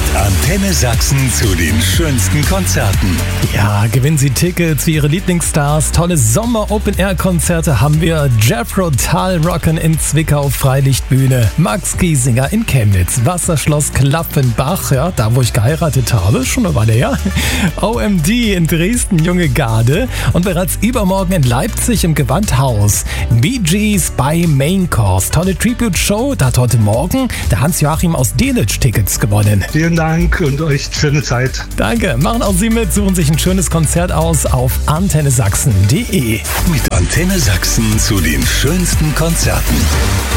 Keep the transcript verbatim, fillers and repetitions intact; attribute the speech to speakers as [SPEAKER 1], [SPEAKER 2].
[SPEAKER 1] Antenne Sachsen zu den schönsten Konzerten.
[SPEAKER 2] Ja, gewinnen Sie Tickets für Ihre Lieblingsstars. Tolle Sommer-Open-Air-Konzerte haben wir. Jethro Tull Rocken in Zwickau, Freilichtbühne. Max Giesinger in Chemnitz. Wasserschloss Klaffenbach, ja, da wo ich geheiratet habe, schon eine Weile her. O M D in Dresden, Junge Garde. Und bereits übermorgen in Leipzig im Gewandhaus. Bee Gees bei Main Course. Tolle Tribute-Show. Da hat heute Morgen der Hans-Joachim aus Delitzsch Tickets gewonnen.
[SPEAKER 3] Vielen Dank und euch schöne Zeit.
[SPEAKER 2] Danke. Machen auch Sie mit. Suchen sich ein schönes Konzert aus auf antenne sachsen punkt de.
[SPEAKER 1] Mit Antenne Sachsen zu den schönsten Konzerten.